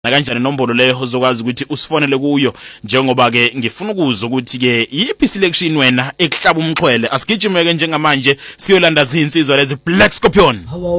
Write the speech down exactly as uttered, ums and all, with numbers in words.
na kanjani inombolo leyo uzokwazi ukuthi usifonele kuyo njengoba ke ngifuna ukuzwa ukuthi ke yipi selection wena ekuhlaba umxhwele asigijimeke njengamanje siyolanda izinsizwa lezi Black Scorpion.